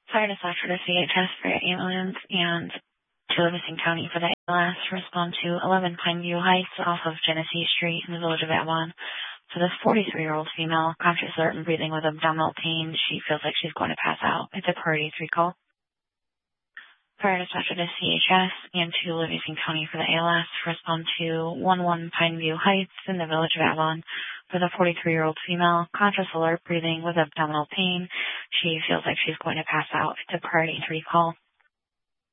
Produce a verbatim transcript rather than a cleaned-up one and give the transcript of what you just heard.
Fire dispatcher to C H S for ambulance and to Livingston County for the A L S. Respond to eleven Pineview Heights off of Genesee Street in the village of Avon. So this forty-three-year-old female, conscious, alert, and breathing with abdominal pain. She feels like she's going to pass out. It's a priority three call. Fire dispatcher to C H S and to Livingston County for the A L S. Respond to eleven Pineview Heights in the village of Avon for the forty-three-year-old female, conscious, alert, breathing with abdominal pain. She feels like she's going to pass out. It's a priority three call.